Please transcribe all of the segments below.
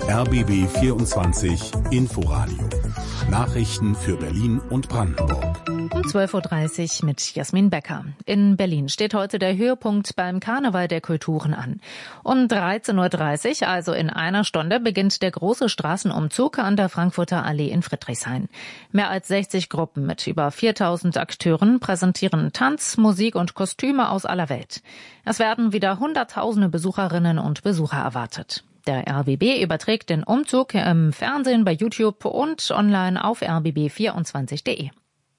RBB 24 Inforadio. Nachrichten für Berlin und Brandenburg. Um 12.30 Uhr mit Jasmin Becker. In Berlin steht heute der Höhepunkt beim Karneval der Kulturen an. Um 13.30 Uhr, also in einer Stunde, beginnt der große Straßenumzug an der Frankfurter Allee in Friedrichshain. Mehr als 60 Gruppen mit über 4.000 Akteuren präsentieren Tanz, Musik und Kostüme aus aller Welt. Es werden wieder Hunderttausende Besucherinnen und Besucher erwartet. Der RBB überträgt den Umzug im Fernsehen, bei YouTube und online auf rbb24.de.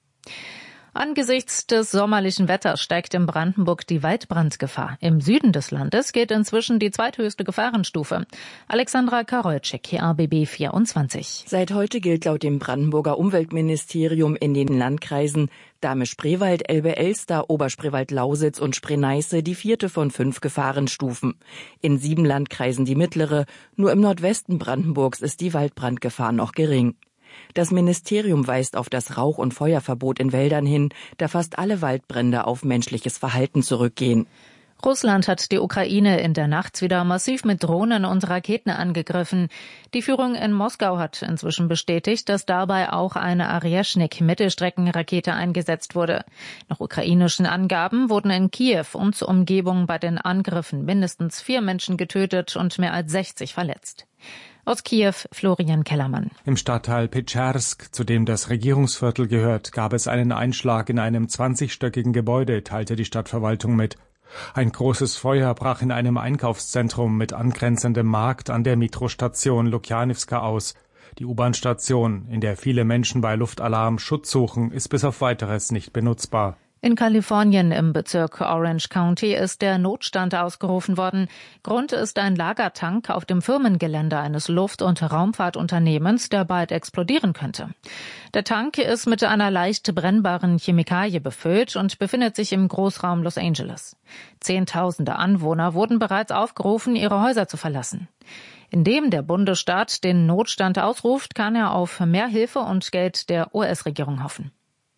Angesichts des sommerlichen Wetters steigt in Brandenburg die Waldbrandgefahr. Im Süden des Landes gilt inzwischen die zweithöchste Gefahrenstufe. Alexandra Karolczyk, RBB 24. Seit heute gilt laut dem Brandenburger Umweltministerium in den Landkreisen Dahme-Spreewald, Elbe-Elster, Oberspreewald-Lausitz und Spree-Neiße die 4. von 5 Gefahrenstufen. In 7 Landkreisen die mittlere. Nur im Nordwesten Brandenburgs ist die Waldbrandgefahr noch gering. Das Ministerium weist auf das Rauch- und Feuerverbot in Wäldern hin, da fast alle Waldbrände auf menschliches Verhalten zurückgehen. Russland hat die Ukraine in der Nacht wieder massiv mit Drohnen und Raketen angegriffen. Die Führung in Moskau hat inzwischen bestätigt, dass dabei auch eine Aryashnik-Mittelstreckenrakete eingesetzt wurde. Nach ukrainischen Angaben wurden in Kiew und Umgebung bei den Angriffen mindestens 4 Menschen getötet und mehr als 60 verletzt. Aus Kiew, Florian Kellermann. Im Stadtteil Petschersk, zu dem das Regierungsviertel gehört, gab es einen Einschlag in einem 20-stöckigen Gebäude, teilte die Stadtverwaltung mit. Ein großes Feuer brach in einem Einkaufszentrum mit angrenzendem Markt an der Metrostation Lukjanivska aus. Die U-Bahn-Station, in der viele Menschen bei Luftalarm Schutz suchen, ist bis auf Weiteres nicht benutzbar. In Kalifornien im Bezirk Orange County ist der Notstand ausgerufen worden. Grund ist ein Lagertank auf dem Firmengelände eines Luft- und Raumfahrtunternehmens, der bald explodieren könnte. Der Tank ist mit einer leicht brennbaren Chemikalie befüllt und befindet sich im Großraum Los Angeles. Zehntausende Anwohner wurden bereits aufgerufen, ihre Häuser zu verlassen. Indem der Bundesstaat den Notstand ausruft, kann er auf mehr Hilfe und Geld der US-Regierung hoffen.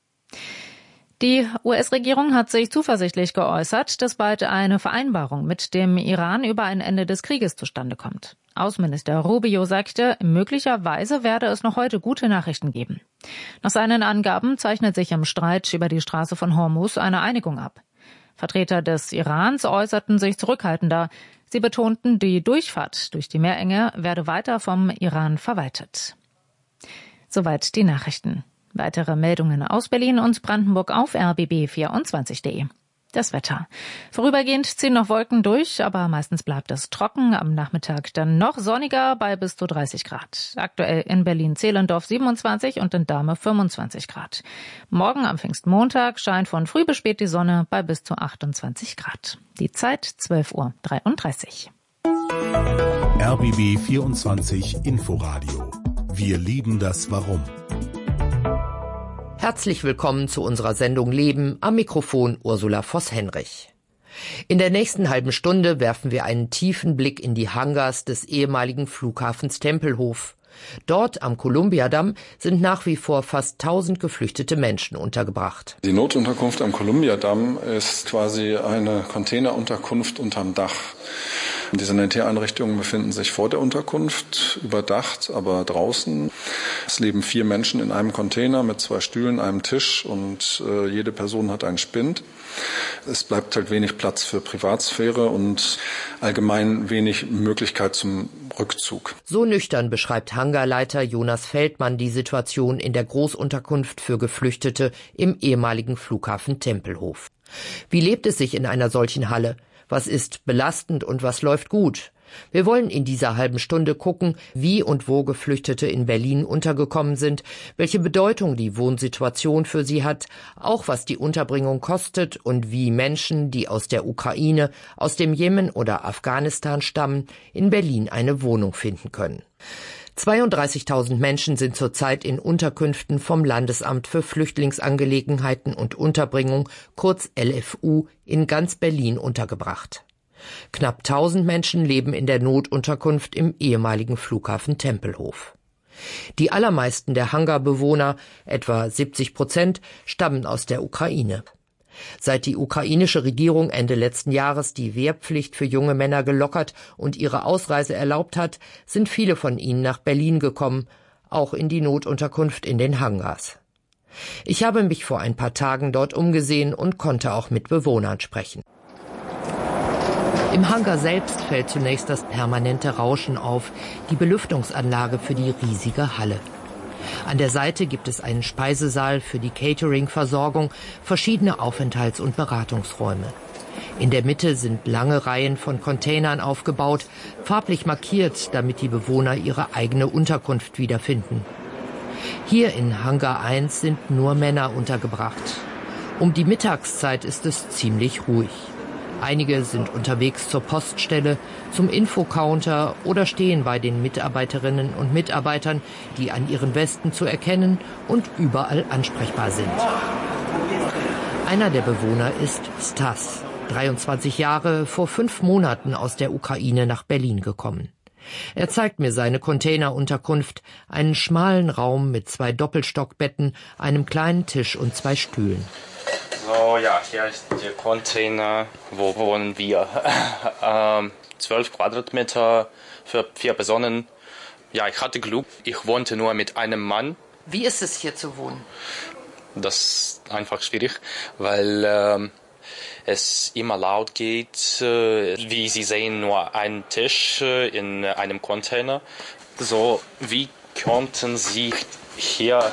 Die US-Regierung hat sich zuversichtlich geäußert, dass bald eine Vereinbarung mit dem Iran über ein Ende des Krieges zustande kommt. Außenminister Rubio sagte, möglicherweise werde es noch heute gute Nachrichten geben. Nach seinen Angaben zeichnet sich im Streit über die Straße von Hormuz eine Einigung ab. Vertreter des Irans äußerten sich zurückhaltender. Sie betonten, die Durchfahrt durch die Meerenge werde weiter vom Iran verwaltet. Soweit die Nachrichten. Weitere Meldungen aus Berlin und Brandenburg auf rbb24.de. Das Wetter. Vorübergehend ziehen noch Wolken durch, aber meistens bleibt es trocken. Am Nachmittag dann noch sonniger bei bis zu 30 Grad. Aktuell in Berlin-Zehlendorf 27 und in Dahme 25 Grad. Morgen am Pfingstmontag scheint von früh bis spät die Sonne bei bis zu 28 Grad. Die Zeit 12.33 Uhr. RBB 24 Inforadio. Wir lieben das Warum. Herzlich willkommen zu unserer Sendung Leben, am Mikrofon Ursula Voss-Henrich. In der nächsten halben Stunde werfen wir einen tiefen Blick in die Hangars des ehemaligen Flughafens Tempelhof. Dort am Columbiadamm sind nach wie vor fast 1000 geflüchtete Menschen untergebracht. Die Notunterkunft am Columbiadamm ist quasi eine Containerunterkunft unterm Dach. Die Sanitäreinrichtungen befinden sich vor der Unterkunft, überdacht, aber draußen. Es leben 4 Menschen in einem Container mit 2 Stühlen, einem Tisch und jede Person hat einen Spind. Es bleibt halt wenig Platz für Privatsphäre und allgemein wenig Möglichkeit zum Rückzug. So nüchtern beschreibt Hangarleiter Jonas Feldmann die Situation in der Großunterkunft für Geflüchtete im ehemaligen Flughafen Tempelhof. Wie lebt es sich in einer solchen Halle? Was ist belastend und was läuft gut? Wir wollen in dieser halben Stunde gucken, wie und wo Geflüchtete in Berlin untergekommen sind, welche Bedeutung die Wohnsituation für sie hat, auch was die Unterbringung kostet und wie Menschen, die aus der Ukraine, aus dem Jemen oder Afghanistan stammen, in Berlin eine Wohnung finden können. 32.000 Menschen sind zurzeit in Unterkünften vom Landesamt für Flüchtlingsangelegenheiten und Unterbringung, kurz LFU, in ganz Berlin untergebracht. Knapp 1000 Menschen leben in der Notunterkunft im ehemaligen Flughafen Tempelhof. Die allermeisten der Hangarbewohner, etwa 70%, stammen aus der Ukraine. Seit die ukrainische Regierung Ende letzten Jahres die Wehrpflicht für junge Männer gelockert und ihre Ausreise erlaubt hat, sind viele von ihnen nach Berlin gekommen, auch in die Notunterkunft in den Hangars. Ich habe mich vor ein paar Tagen dort umgesehen und konnte auch mit Bewohnern sprechen. Im Hangar selbst fällt zunächst das permanente Rauschen auf, die Belüftungsanlage für die riesige Halle. An der Seite gibt es einen Speisesaal für die Catering-Versorgung, verschiedene Aufenthalts- und Beratungsräume. In der Mitte sind lange Reihen von Containern aufgebaut, farblich markiert, damit die Bewohner ihre eigene Unterkunft wiederfinden. Hier in Hangar 1 sind nur Männer untergebracht. Um die Mittagszeit ist es ziemlich ruhig. Einige sind unterwegs zur Poststelle, zum Infocounter oder stehen bei den Mitarbeiterinnen und Mitarbeitern, die an ihren Westen zu erkennen und überall ansprechbar sind. Einer der Bewohner ist Stas, 23 Jahre, vor 5 Monaten aus der Ukraine nach Berlin gekommen. Er zeigt mir seine Containerunterkunft, einen schmalen Raum mit 2 Doppelstockbetten, einem kleinen Tisch und 2 Stühlen. So, ja, hier ist der Container, wo wohnen wir. 12 Quadratmeter für 4 Personen. Ja, ich hatte Glück, ich wohnte nur mit einem Mann. Wie ist es hier zu wohnen? Das ist einfach schwierig, weil es immer laut geht. Wie Sie sehen, nur ein Tisch in einem Container. So, wie konnten Sie hier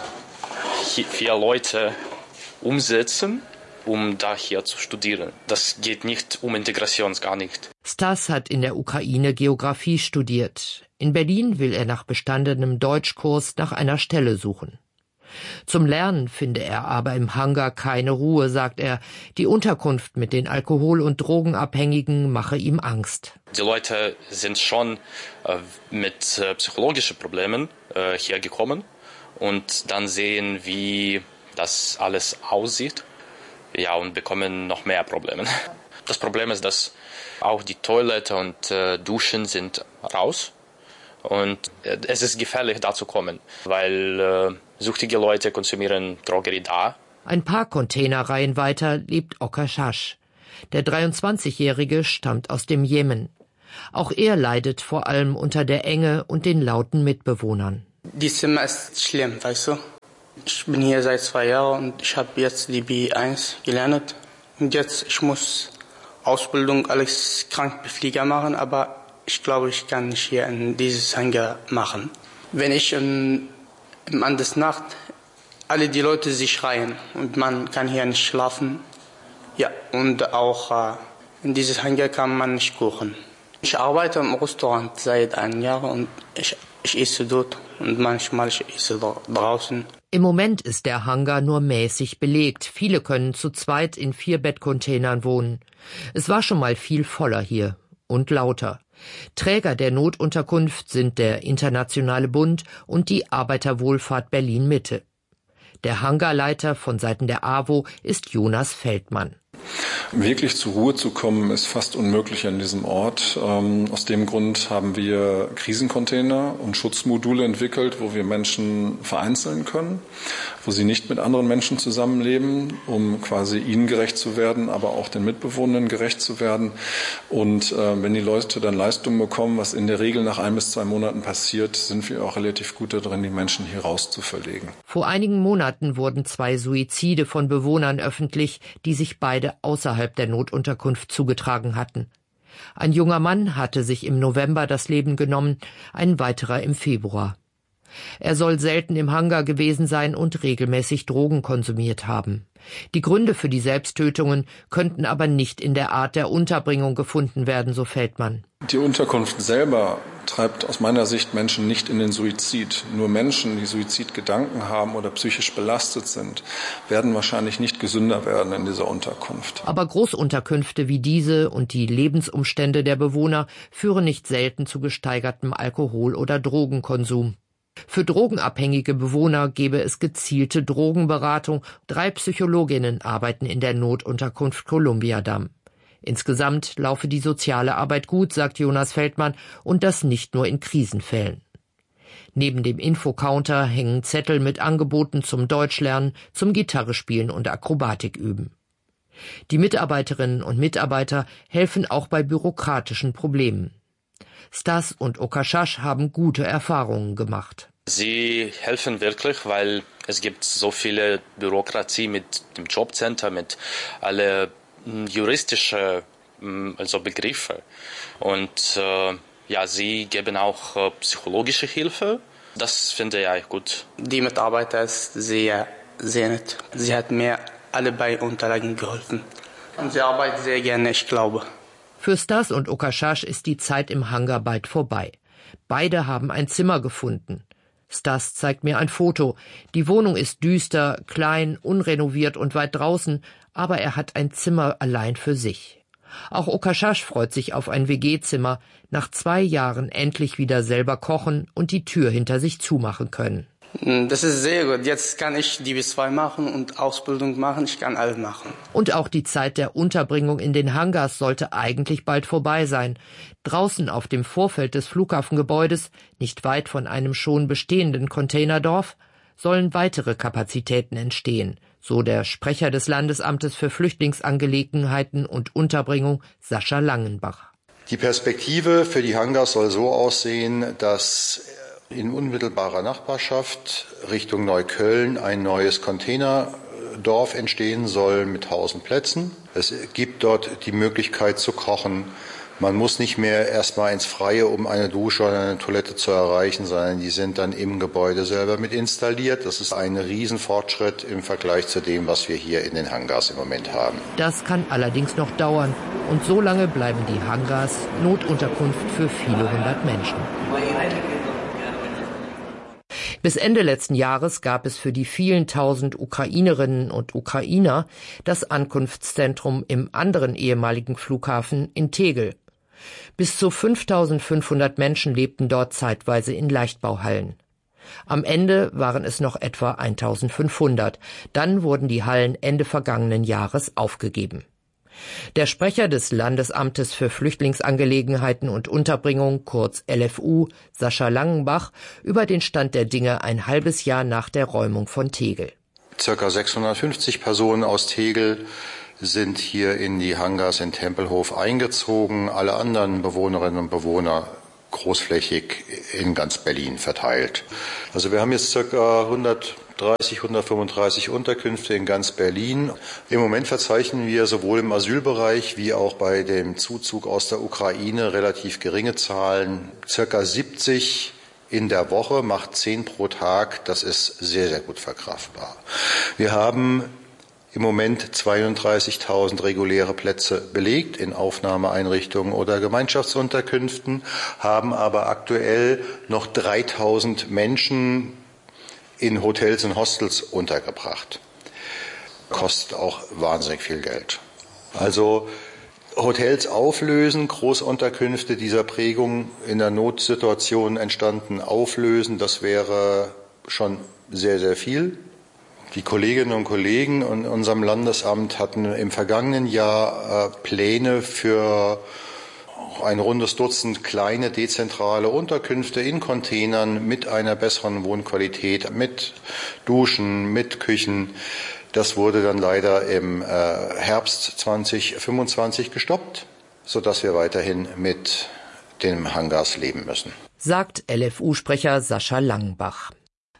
4 Leute umsetzen, um da hier zu studieren? Das geht nicht um Integration, gar nicht. Stas hat in der Ukraine Geografie studiert. In Berlin will er nach bestandenem Deutschkurs nach einer Stelle suchen. Zum Lernen finde er aber im Hangar keine Ruhe, sagt er. Die Unterkunft mit den Alkohol- und Drogenabhängigen mache ihm Angst. Die Leute sind schon mit psychologischen Problemen hier gekommen und dann sehen, wie das alles aussieht, ja, und bekommen noch mehr Probleme. Das Problem ist, dass auch die Toilette und Duschen sind raus und es ist gefährlich, da zu kommen, weil süchtige Leute konsumieren Drogerie da. Ein paar Containerreihen weiter lebt Okashash. Der 23-Jährige stammt aus dem Jemen. Auch er leidet vor allem unter der Enge und den lauten Mitbewohnern. Die Zimmer ist schlimm, weißt du? Ich bin hier seit 2 Jahren und ich habe jetzt die B1 gelernt. Und jetzt, ich muss Ausbildung als Krankenpfleger machen, aber ich glaube, ich kann nicht hier in dieses Hangar machen. Wenn ich in der Nacht, alle die Leute sie schreien und man kann hier nicht schlafen. Ja, und auch in dieses Hangar kann man nicht kochen. Ich arbeite im Restaurant seit 1 Jahr und ich esse dort und manchmal ich esse draußen. Im Moment ist der Hangar nur mäßig belegt. Viele können zu zweit in 4-Bett-Containern wohnen. Es war schon mal viel voller hier und lauter. Träger der Notunterkunft sind der Internationale Bund und die Arbeiterwohlfahrt Berlin-Mitte. Der Hangarleiter von Seiten der AWO ist Jonas Feldmann. Wirklich zur Ruhe zu kommen, ist fast unmöglich an diesem Ort. Aus dem Grund haben wir Krisencontainer und Schutzmodule entwickelt, wo wir Menschen vereinzeln können, wo sie nicht mit anderen Menschen zusammenleben, um quasi ihnen gerecht zu werden, aber auch den Mitbewohnern gerecht zu werden. Und wenn die Leute dann Leistungen bekommen, was in der Regel nach 1 bis 2 Monaten passiert, sind wir auch relativ gut darin, die Menschen hier raus zu verlegen. Vor einigen Monaten wurden 2 Suizide von Bewohnern öffentlich, die sich beide außerhalb der Notunterkunft zugetragen hatten. Ein junger Mann hatte sich im November das Leben genommen, ein weiterer im Februar. Er soll selten im Hangar gewesen sein und regelmäßig Drogen konsumiert haben. Die Gründe für die Selbsttötungen könnten aber nicht in der Art der Unterbringung gefunden werden, so Feldmann. Die Unterkunft selber treibt aus meiner Sicht Menschen nicht in den Suizid. Nur Menschen, die Suizidgedanken haben oder psychisch belastet sind, werden wahrscheinlich nicht gesünder werden in dieser Unterkunft. Aber Großunterkünfte wie diese und die Lebensumstände der Bewohner führen nicht selten zu gesteigertem Alkohol- oder Drogenkonsum. Für drogenabhängige Bewohner gebe es gezielte Drogenberatung. 3 Psychologinnen arbeiten in der Notunterkunft Columbiadamm. Insgesamt laufe die soziale Arbeit gut, sagt Jonas Feldmann, und das nicht nur in Krisenfällen. Neben dem Infocounter hängen Zettel mit Angeboten zum Deutschlernen, zum Gitarrespielen und Akrobatiküben. Die Mitarbeiterinnen und Mitarbeiter helfen auch bei bürokratischen Problemen. Stas und Okashash haben gute Erfahrungen gemacht. Sie helfen wirklich, weil es gibt so viele Bürokratie mit dem Jobcenter, mit alle juristische Begriffe. Und sie geben auch psychologische Hilfe. Das finde ich gut. Die Mitarbeiter ist sehr, sehr nett. Sie hat mir alle bei Unterlagen geholfen. Und sie arbeitet sehr gerne, ich glaube. Für Stas und Okashash ist die Zeit im Hangar bald vorbei. Beide haben ein Zimmer gefunden. Stas zeigt mir ein Foto. Die Wohnung ist düster, klein, unrenoviert und weit draußen, aber er hat ein Zimmer allein für sich. Auch Okashash freut sich auf ein WG-Zimmer, nach 2 Jahren endlich wieder selber kochen und die Tür hinter sich zumachen können. Das ist sehr gut. Jetzt kann ich die B2 machen und Ausbildung machen. Ich kann alles machen. Und auch die Zeit der Unterbringung in den Hangars sollte eigentlich bald vorbei sein. Draußen auf dem Vorfeld des Flughafengebäudes, nicht weit von einem schon bestehenden Containerdorf, sollen weitere Kapazitäten entstehen, so der Sprecher des Landesamtes für Flüchtlingsangelegenheiten und Unterbringung, Sascha Langenbach. Die Perspektive für die Hangars soll so aussehen, dass in unmittelbarer Nachbarschaft Richtung Neukölln ein neues Containerdorf entstehen soll mit 1000 Plätzen. Es gibt dort die Möglichkeit zu kochen. Man muss nicht mehr erstmal ins Freie, um eine Dusche oder eine Toilette zu erreichen, sondern die sind dann im Gebäude selber mit installiert. Das ist ein Riesenfortschritt im Vergleich zu dem, was wir hier in den Hangars im Moment haben. Das kann allerdings noch dauern. Und so lange bleiben die Hangars Notunterkunft für viele hundert Menschen. Bis Ende letzten Jahres gab es für die vielen tausend Ukrainerinnen und Ukrainer das Ankunftszentrum im anderen ehemaligen Flughafen in Tegel. Bis zu 5.500 Menschen lebten dort zeitweise in Leichtbauhallen. Am Ende waren es noch etwa 1.500. Dann wurden die Hallen Ende vergangenen Jahres aufgegeben. Der Sprecher des Landesamtes für Flüchtlingsangelegenheiten und Unterbringung, kurz LFU, Sascha Langenbach, über den Stand der Dinge ein halbes Jahr nach der Räumung von Tegel. Circa 650 Personen aus Tegel sind hier in die Hangars in Tempelhof eingezogen. Alle anderen Bewohnerinnen und Bewohner großflächig in ganz Berlin verteilt. Also wir haben jetzt circa 135 Unterkünfte in ganz Berlin. Im Moment verzeichnen wir sowohl im Asylbereich wie auch bei dem Zuzug aus der Ukraine relativ geringe Zahlen. Circa 70 in der Woche, macht 10 pro Tag. Das ist sehr, sehr gut verkraftbar. Wir haben im Moment 32.000 reguläre Plätze belegt in Aufnahmeeinrichtungen oder Gemeinschaftsunterkünften, haben aber aktuell noch 3.000 Menschen in Hotels und Hostels untergebracht. Kostet auch wahnsinnig viel Geld. Also Hotels auflösen, Großunterkünfte dieser Prägung in der Notsituation entstanden auflösen, das wäre schon sehr, sehr viel. Die Kolleginnen und Kollegen in unserem Landesamt hatten im vergangenen Jahr Pläne für ein rundes Dutzend kleine dezentrale Unterkünfte in Containern mit einer besseren Wohnqualität, mit Duschen, mit Küchen. Das wurde dann leider im Herbst 2025 gestoppt, sodass wir weiterhin mit den Hangars leben müssen. Sagt LFU-Sprecher Sascha Langenbach.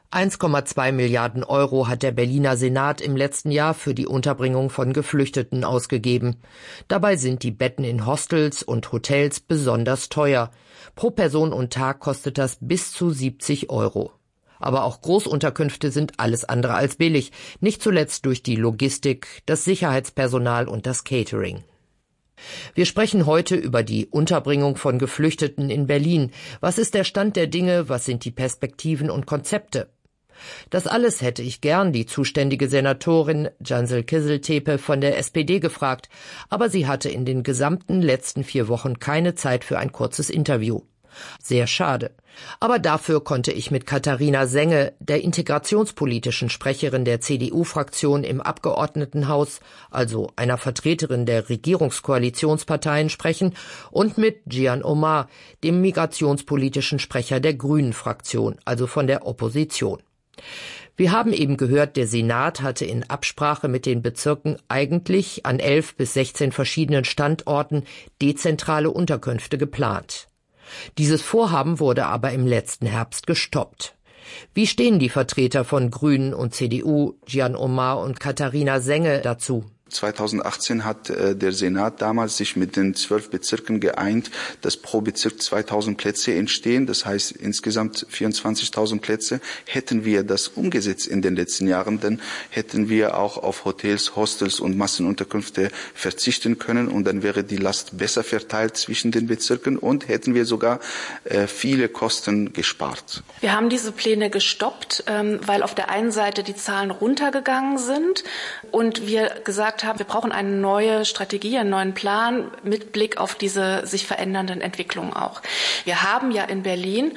1,2 Milliarden Euro hat der Berliner Senat im letzten Jahr für die Unterbringung von Geflüchteten ausgegeben. Dabei sind die Betten in Hostels und Hotels besonders teuer. Pro Person und Tag kostet das bis zu 70 Euro. Aber auch Großunterkünfte sind alles andere als billig, nicht zuletzt durch die Logistik, das Sicherheitspersonal und das Catering. Wir sprechen heute über die Unterbringung von Geflüchteten in Berlin. Was ist der Stand der Dinge? Was sind die Perspektiven und Konzepte? Das alles hätte ich gern die zuständige Senatorin Cansel Kiziltepe von der SPD gefragt, aber sie hatte in den gesamten letzten 4 Wochen keine Zeit für ein kurzes Interview. Sehr schade. Aber dafür konnte ich mit Katharina Senge, der integrationspolitischen Sprecherin der CDU-Fraktion im Abgeordnetenhaus, also einer Vertreterin der Regierungskoalitionsparteien, sprechen und mit Gian Omar, dem migrationspolitischen Sprecher der Grünen-Fraktion, also von der Opposition. Wir haben eben gehört, der Senat hatte in Absprache mit den Bezirken eigentlich an 11 bis 16 verschiedenen Standorten dezentrale Unterkünfte geplant. Dieses Vorhaben wurde aber im letzten Herbst gestoppt. Wie stehen die Vertreter von Grünen und CDU, Gian Omar und Katharina Senge, dazu? 2018 hat der Senat damals sich mit den 12 Bezirken geeint, dass pro Bezirk 2000 Plätze entstehen. Das heißt insgesamt 24.000 Plätze. Hätten wir das umgesetzt in den letzten Jahren, dann hätten wir auch auf Hotels, Hostels und Massenunterkünfte verzichten können und dann wäre die Last besser verteilt zwischen den Bezirken und hätten wir sogar viele Kosten gespart. Wir haben diese Pläne gestoppt, weil auf der einen Seite die Zahlen runtergegangen sind und wir gesagt haben, wir brauchen eine neue Strategie, einen neuen Plan mit Blick auf diese sich verändernden Entwicklungen auch. Wir haben ja in Berlin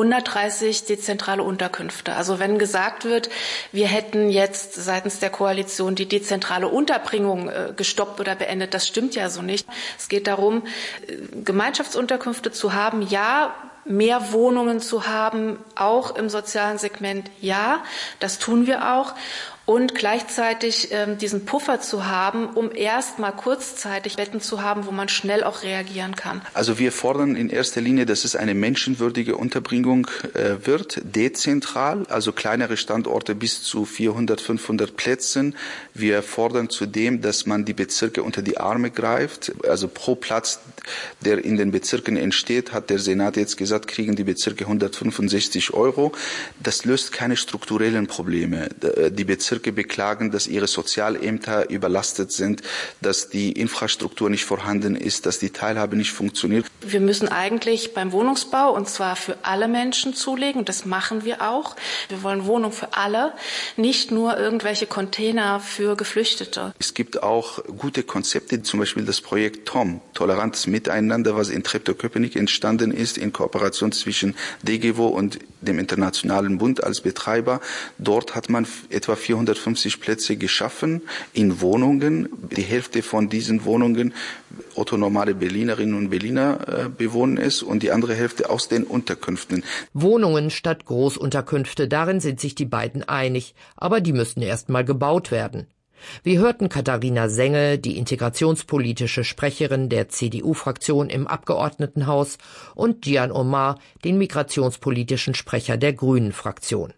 130 dezentrale Unterkünfte. Also wenn gesagt wird, wir hätten jetzt seitens der Koalition die dezentrale Unterbringung gestoppt oder beendet, das stimmt ja so nicht. Es geht darum, Gemeinschaftsunterkünfte zu haben, ja, mehr Wohnungen zu haben, auch im sozialen Segment, ja, das tun wir auch. Und gleichzeitig diesen Puffer zu haben, um erst mal kurzzeitig Betten zu haben, wo man schnell auch reagieren kann. Also wir fordern in erster Linie, dass es eine menschenwürdige Unterbringung wird, dezentral, also kleinere Standorte bis zu 400, 500 Plätzen. Wir fordern zudem, dass man die Bezirke unter die Arme greift. Also pro Platz, der in den Bezirken entsteht, hat der Senat jetzt gesagt, kriegen die Bezirke 165 €. Das löst keine strukturellen Probleme. Die Bezirke beklagen, dass ihre Sozialämter überlastet sind, dass die Infrastruktur nicht vorhanden ist, dass die Teilhabe nicht funktioniert. Wir müssen eigentlich beim Wohnungsbau, und zwar für alle Menschen zulegen, das machen wir auch. Wir wollen Wohnung für alle, nicht nur irgendwelche Container für Geflüchtete. Es gibt auch gute Konzepte, zum Beispiel das Projekt TOM, Tolerantes Miteinander, was in Treptow-Köpenick entstanden ist, in Kooperation zwischen DGWO und dem Internationalen Bund als Betreiber. Dort hat man etwa 450 Plätze geschaffen in Wohnungen. Die Hälfte von diesen Wohnungen otto-normale Berlinerinnen und Berliner bewohnen es und die andere Hälfte aus den Unterkünften. Wohnungen statt Großunterkünfte, darin sind sich die beiden einig, aber die müssten erst mal gebaut werden. Wir hörten Katharina Senge, die integrationspolitische Sprecherin der CDU-Fraktion im Abgeordnetenhaus, und Gian Omar, den migrationspolitischen Sprecher der Grünen-Fraktion.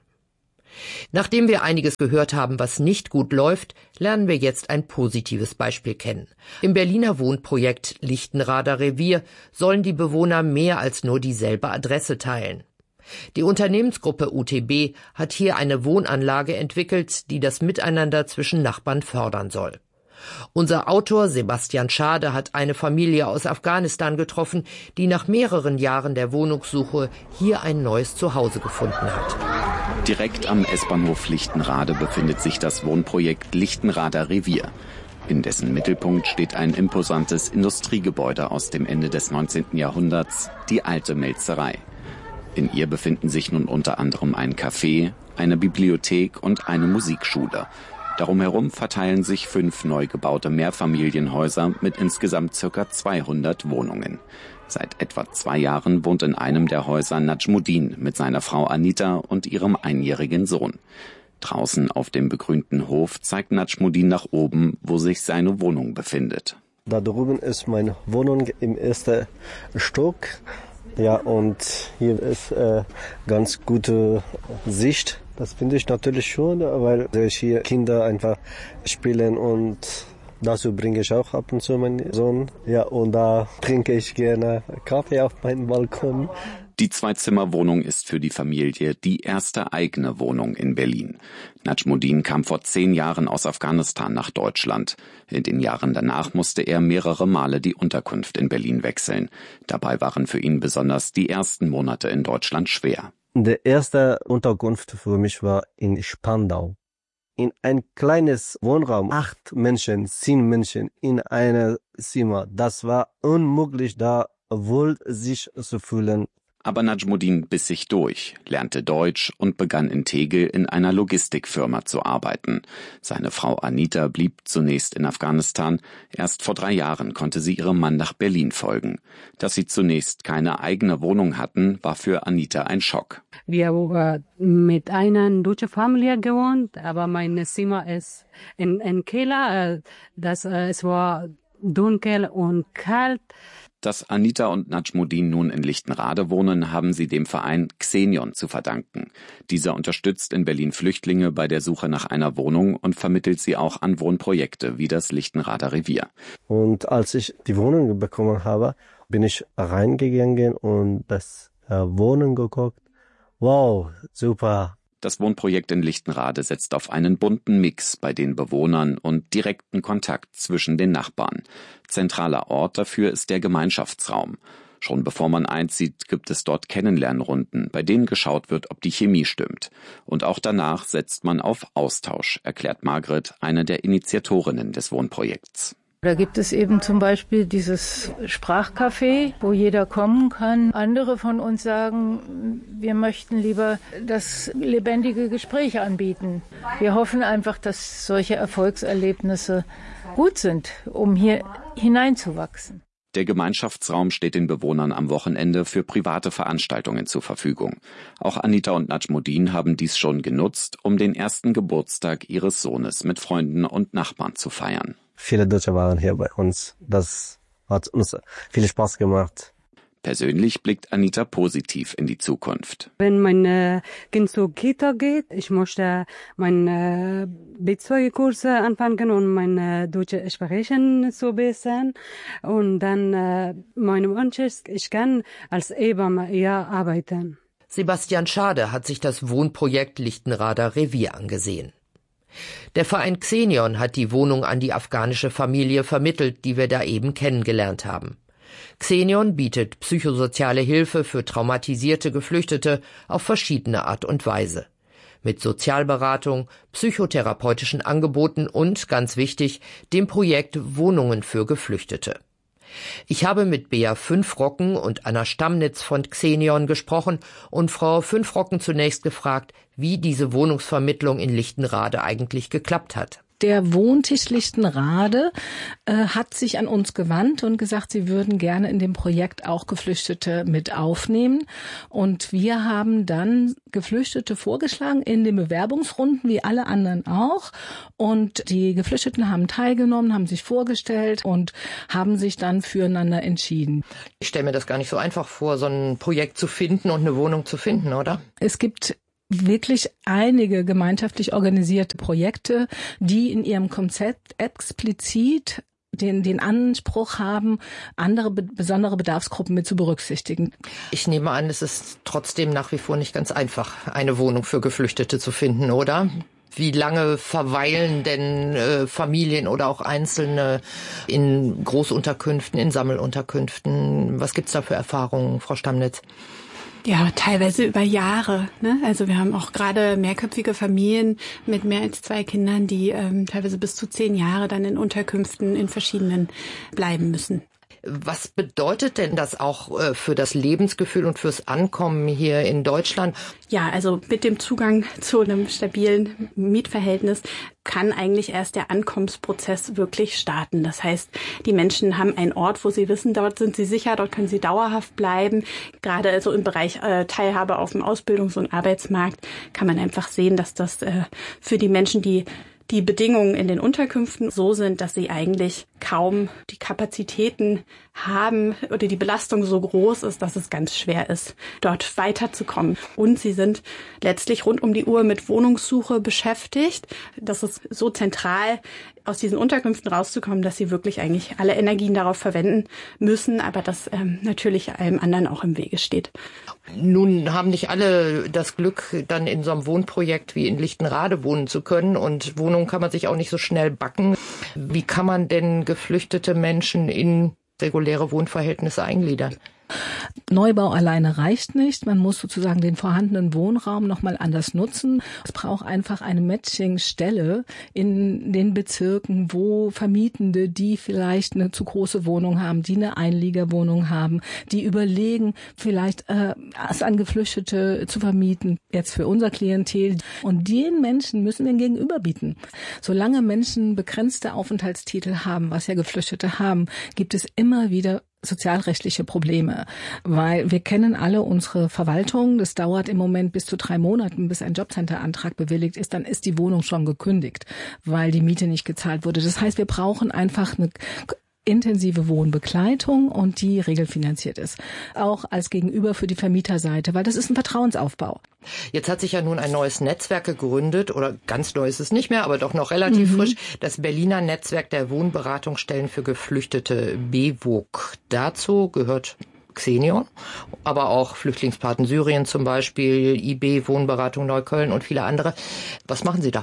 Nachdem wir einiges gehört haben, was nicht gut läuft, lernen wir jetzt ein positives Beispiel kennen. Im Berliner Wohnprojekt Lichtenrader Revier sollen die Bewohner mehr als nur dieselbe Adresse teilen. Die Unternehmensgruppe UTB hat hier eine Wohnanlage entwickelt, die das Miteinander zwischen Nachbarn fördern soll. Unser Autor Sebastian Schade hat eine Familie aus Afghanistan getroffen, die nach mehreren Jahren der Wohnungssuche hier ein neues Zuhause gefunden hat. Direkt am S-Bahnhof Lichtenrade befindet sich das Wohnprojekt Lichtenrader Revier. In dessen Mittelpunkt steht ein imposantes Industriegebäude aus dem Ende des 19. Jahrhunderts, die Alte Melzerei. In ihr befinden sich nun unter anderem ein Café, eine Bibliothek und eine Musikschule. Darum herum verteilen sich 5 neu gebaute Mehrfamilienhäuser mit insgesamt ca. 200 Wohnungen. Seit etwa 2 Jahren wohnt in einem der Häuser Najmuddin mit seiner Frau Anita und ihrem 1-jährigen Sohn. Draußen auf dem begrünten Hof zeigt Najmuddin nach oben, wo sich seine Wohnung befindet. Da drüben ist meine Wohnung im 1. Stock. Ja, und hier ist ganz gute Sicht. Das finde ich natürlich schon, weil hier Kinder einfach spielen und dazu bringe ich auch ab und zu meinen Sohn. Ja, und da trinke ich gerne Kaffee auf meinem Balkon. Die 2-Zimmer-Wohnung ist für die Familie die erste eigene Wohnung in Berlin. Najmuddin kam vor 10 Jahren aus Afghanistan nach Deutschland. In den Jahren danach musste er mehrere Male die Unterkunft in Berlin wechseln. Dabei waren für ihn besonders die ersten Monate in Deutschland schwer. Die erste Unterkunft für mich war in Spandau. In ein kleines Wohnraum, 8 Menschen, 10 Menschen in einem Zimmer. Das war unmöglich, da wohl sich zu fühlen. Aber Najmuddin biss sich durch, lernte Deutsch und begann in Tegel in einer Logistikfirma zu arbeiten. Seine Frau Anita blieb zunächst in Afghanistan. Erst vor 3 Jahren konnte sie ihrem Mann nach Berlin folgen. Dass sie zunächst keine eigene Wohnung hatten, war für Anita ein Schock. Wir mit einer deutschen Familie gewohnt, aber mein Zimmer ist in Keller. Es war dunkel und kalt. Dass Anita und Najmuddin nun in Lichtenrade wohnen, haben sie dem Verein Xenion zu verdanken. Dieser unterstützt in Berlin Flüchtlinge bei der Suche nach einer Wohnung und vermittelt sie auch an Wohnprojekte wie das Lichtenrader Revier. Und als ich die Wohnung bekommen habe, bin ich reingegangen und das Wohnung geguckt. Wow, super. Das Wohnprojekt in Lichtenrade setzt auf einen bunten Mix bei den Bewohnern und direkten Kontakt zwischen den Nachbarn. Zentraler Ort dafür ist der Gemeinschaftsraum. Schon bevor man einzieht, gibt es dort Kennenlernrunden, bei denen geschaut wird, ob die Chemie stimmt. Und auch danach setzt man auf Austausch, erklärt Margret, eine der Initiatorinnen des Wohnprojekts. Da gibt es eben zum Beispiel dieses Sprachcafé, wo jeder kommen kann. Andere von uns sagen, wir möchten lieber das lebendige Gespräch anbieten. Wir hoffen einfach, dass solche Erfolgserlebnisse gut sind, um hier hineinzuwachsen. Der Gemeinschaftsraum steht den Bewohnern am Wochenende für private Veranstaltungen zur Verfügung. Auch Anita und Najmuddin haben dies schon genutzt, um den ersten Geburtstag ihres Sohnes mit Freunden und Nachbarn zu feiern. Viele Deutsche waren hier bei uns. Das hat uns viel Spaß gemacht. Persönlich blickt Anita positiv in die Zukunft. Wenn mein Kind zur Kita geht, ich möchte meine B2-Kurse anfangen und meine deutsche Sprechen zu bessern. Und dann mein Wunsch ist, ich kann als Hebamme hier arbeiten. Sebastian Schade hat sich das Wohnprojekt Lichtenrader Revier angesehen. Der Verein Xenion hat die Wohnung an die afghanische Familie vermittelt, die wir da eben kennengelernt haben. Xenion bietet psychosoziale Hilfe für traumatisierte Geflüchtete auf verschiedene Art und Weise. Mit Sozialberatung, psychotherapeutischen Angeboten und, ganz wichtig, dem Projekt Wohnungen für Geflüchtete. Ich habe mit Bea Fünfrocken und Anna Stammnitz von Xenion gesprochen und Frau Fünfrocken zunächst gefragt, wie diese Wohnungsvermittlung in Lichtenrade eigentlich geklappt hat. Der Wohntisch Lichtenrade hat sich an uns gewandt und gesagt, sie würden gerne in dem Projekt auch Geflüchtete mit aufnehmen. Und wir haben dann Geflüchtete vorgeschlagen in den Bewerbungsrunden, wie alle anderen auch. Und die Geflüchteten haben teilgenommen, haben sich vorgestellt und haben sich dann füreinander entschieden. Ich stelle mir das gar nicht so einfach vor, so ein Projekt zu finden und eine Wohnung zu finden, oder? Es gibt wirklich einige gemeinschaftlich organisierte Projekte, die in ihrem Konzept explizit den Anspruch haben, andere besondere Bedarfsgruppen mit zu berücksichtigen. Ich nehme an, es ist trotzdem nach wie vor nicht ganz einfach, eine Wohnung für Geflüchtete zu finden, oder? Wie lange verweilen denn Familien oder auch Einzelne in Großunterkünften, in Sammelunterkünften? Was gibt's da für Erfahrungen, Frau Stammnitz? Ja, teilweise über Jahre, ne? Also wir haben auch gerade mehrköpfige Familien mit mehr als 2 Kindern, die teilweise bis zu 10 Jahre dann in Unterkünften in verschiedenen bleiben müssen. Was bedeutet denn das auch für das Lebensgefühl und fürs Ankommen hier in Deutschland? Ja, also mit dem Zugang zu einem stabilen Mietverhältnis kann eigentlich erst der Ankommensprozess wirklich starten. Das heißt, die Menschen haben einen Ort, wo sie wissen, dort sind sie sicher, dort können sie dauerhaft bleiben. Gerade also im Bereich Teilhabe auf dem Ausbildungs- und Arbeitsmarkt kann man einfach sehen, dass das für die Menschen, die Bedingungen in den Unterkünften so sind, dass sie eigentlich kaum die Kapazitäten haben oder die Belastung so groß ist, dass es ganz schwer ist, dort weiterzukommen. Und sie sind letztlich rund um die Uhr mit Wohnungssuche beschäftigt. Das ist so zentral, aus diesen Unterkünften rauszukommen, dass sie wirklich eigentlich alle Energien darauf verwenden müssen, aber das natürlich allem anderen auch im Wege steht. Nun haben nicht alle das Glück, dann in so einem Wohnprojekt wie in Lichtenrade wohnen zu können, und Wohnungen kann man sich auch nicht so schnell backen. Wie kann man denn geflüchtete Menschen in reguläre Wohnverhältnisse eingliedern? Neubau alleine reicht nicht. Man muss sozusagen den vorhandenen Wohnraum nochmal anders nutzen. Es braucht einfach eine Matchingstelle in den Bezirken, wo Vermietende, die vielleicht eine zu große Wohnung haben, die eine Einliegerwohnung haben, die überlegen, vielleicht es an Geflüchtete zu vermieten, jetzt für unser Klientel. Und den Menschen müssen wir gegenüber bieten. Solange Menschen begrenzte Aufenthaltstitel haben, was ja Geflüchtete haben, gibt es immer wieder sozialrechtliche Probleme, weil wir kennen alle unsere Verwaltung. Das dauert im Moment bis zu 3 Monaten, bis ein Jobcenter-Antrag bewilligt ist. Dann ist die Wohnung schon gekündigt, weil die Miete nicht gezahlt wurde. Das heißt, wir brauchen einfach eine intensive Wohnbegleitung und die regelfinanziert ist. Auch als Gegenüber für die Vermieterseite, weil das ist ein Vertrauensaufbau. Jetzt hat sich ja nun ein neues Netzwerk gegründet, oder ganz neu ist es nicht mehr, aber doch noch relativ frisch, das Berliner Netzwerk der Wohnberatungsstellen für Geflüchtete BWOG. Dazu gehört Xenion, aber auch Flüchtlingspaten Syrien zum Beispiel, IB, Wohnberatung Neukölln und viele andere. Was machen Sie da?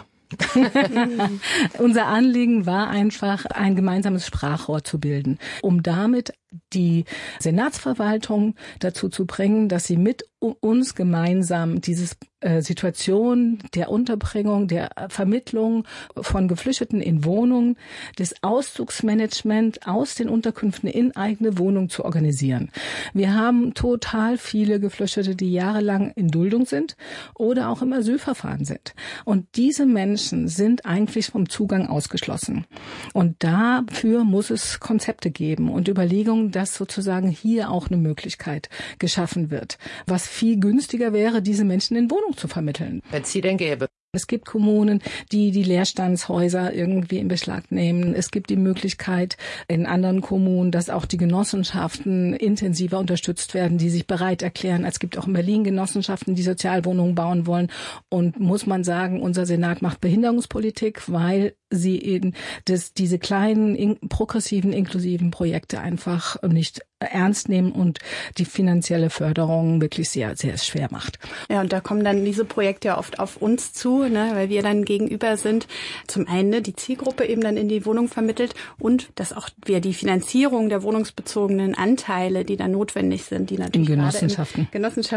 Unser Anliegen war einfach, ein gemeinsames Sprachrohr zu bilden, um damit die Senatsverwaltung dazu zu bringen, dass sie mit uns gemeinsam diese Situation der Unterbringung, der Vermittlung von Geflüchteten in Wohnungen, des Auszugsmanagement aus den Unterkünften in eigene Wohnungen zu organisieren. Wir haben total viele Geflüchtete, die jahrelang in Duldung sind oder auch im Asylverfahren sind. Und diese Menschen sind eigentlich vom Zugang ausgeschlossen. Und dafür muss es Konzepte geben und Überlegungen, dass sozusagen hier auch eine Möglichkeit geschaffen wird, was viel günstiger wäre, diese Menschen in Wohnung zu vermitteln. Wenn es sie denn gäbe. Es gibt Kommunen, die Leerstandshäuser irgendwie in Beschlag nehmen. Es gibt die Möglichkeit in anderen Kommunen, dass auch die Genossenschaften intensiver unterstützt werden, die sich bereit erklären. Es gibt auch in Berlin Genossenschaften, die Sozialwohnungen bauen wollen. Und muss man sagen, unser Senat macht Behinderungspolitik, weil sie eben diese kleinen, progressiven, inklusiven Projekte einfach nicht ernst nehmen und die finanzielle Förderung wirklich sehr, sehr schwer macht. Ja, und da kommen dann diese Projekte ja oft auf uns zu, ne, weil wir dann gegenüber sind. Zum einen die Zielgruppe eben dann in die Wohnung vermittelt und dass auch wir die Finanzierung der wohnungsbezogenen Anteile, die dann notwendig sind, die natürlich in Genossenschaften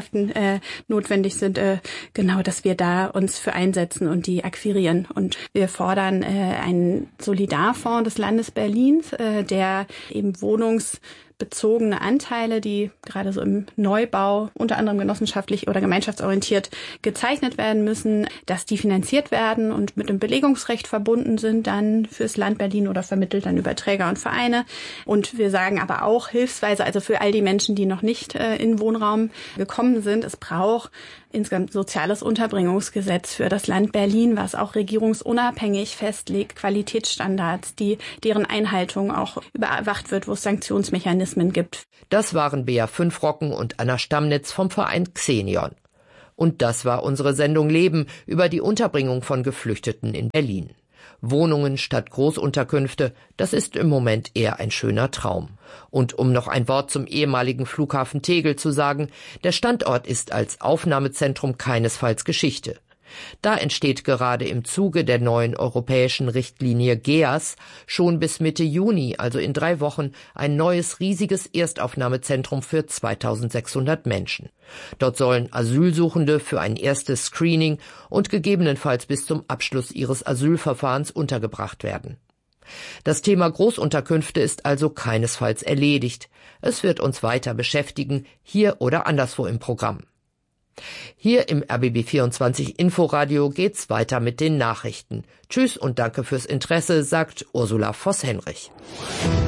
notwendig sind, genau, dass wir da uns für einsetzen und die akquirieren. Und wir fordern einen Solidarfonds des Landes Berlins, der eben wohnungsbezogene Anteile, die gerade so im Neubau unter anderem genossenschaftlich oder gemeinschaftsorientiert gezeichnet werden müssen, dass die finanziert werden und mit dem Belegungsrecht verbunden sind dann fürs Land Berlin oder vermittelt dann über Träger und Vereine. Und wir sagen aber auch hilfsweise, also für all die Menschen, die noch nicht in Wohnraum gekommen sind, es braucht insgesamt soziales Unterbringungsgesetz für das Land Berlin, was auch regierungsunabhängig festlegt, Qualitätsstandards, deren Einhaltung auch überwacht wird, wo es Sanktionsmechanismen gibt. Das waren Bea Fünfrocken und Anna Stammnitz vom Verein Xenion. Und das war unsere Sendung Leben über die Unterbringung von Geflüchteten in Berlin. Wohnungen statt Großunterkünfte, das ist im Moment eher ein schöner Traum. Und um noch ein Wort zum ehemaligen Flughafen Tegel zu sagen, der Standort ist als Aufnahmezentrum keinesfalls Geschichte. Da entsteht gerade im Zuge der neuen europäischen Richtlinie GEAS schon bis Mitte Juni, also in 3 Wochen, ein neues riesiges Erstaufnahmezentrum für 2600 Menschen. Dort sollen Asylsuchende für ein erstes Screening und gegebenenfalls bis zum Abschluss ihres Asylverfahrens untergebracht werden. Das Thema Großunterkünfte ist also keinesfalls erledigt. Es wird uns weiter beschäftigen, hier oder anderswo im Programm. Hier im RBB24 Inforadio geht's weiter mit den Nachrichten. Tschüss und danke fürs Interesse, sagt Ursula Voss-Henrich.